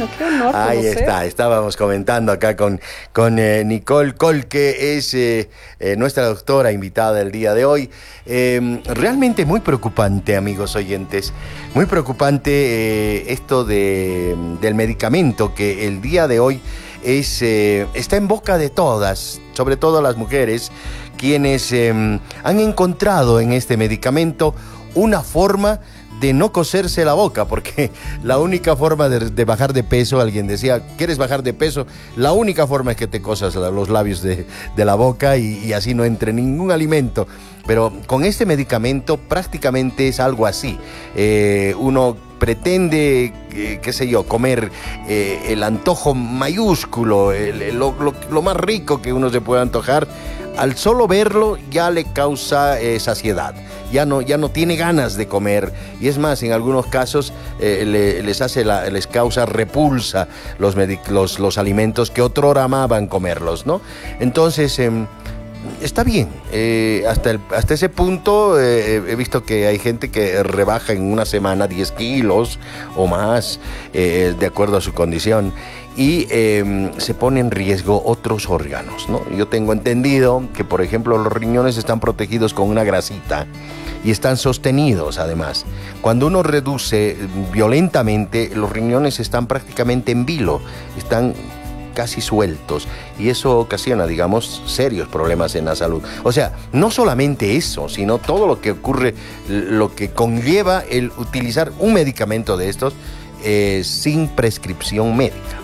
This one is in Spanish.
bueno, qué honor Ahí conocer. está, estábamos comentando acá con Nicole Col, que es nuestra doctora invitada del día de hoy. Realmente muy preocupante, amigos oyentes, muy preocupante esto del medicamento que el día de hoy está en boca de todas, sobre todo las mujeres, quienes han encontrado en este medicamento una forma de no coserse la boca, porque la única forma de bajar de peso, alguien decía, ¿quieres bajar de peso? La única forma es que te cosas los labios de la boca y así no entre ningún alimento. Pero con este medicamento prácticamente es algo así. Uno pretende, qué sé yo, comer el antojo mayúsculo, lo más rico que uno se pueda antojar. Al solo verlo ya le causa saciedad, ya no tiene ganas de comer, y es más, en algunos casos les causa repulsa los alimentos que otrora amaban comerlos, ¿no? Entonces, está bien, hasta ese punto he visto que hay gente que rebaja en una semana 10 kilos o más, de acuerdo a su condición, y se pone en riesgo otros órganos, ¿no? Yo tengo entendido que, por ejemplo, los riñones están protegidos con una grasita y están sostenidos, además. Cuando uno reduce violentamente, los riñones están prácticamente en vilo, están casi sueltos, y eso ocasiona, digamos, serios problemas en la salud. O sea, no solamente eso, sino todo lo que ocurre, lo que conlleva el utilizar un medicamento de estos sin prescripción médica.